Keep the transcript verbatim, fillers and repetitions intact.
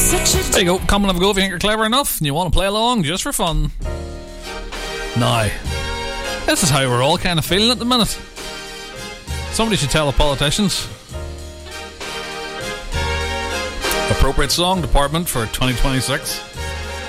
There you go. Come and have a go if you think you're clever enough and you want to play along just for fun. Now, this is how we're all kind of feeling at the minute. Somebody should tell the politicians. Appropriate song department for twenty twenty-six.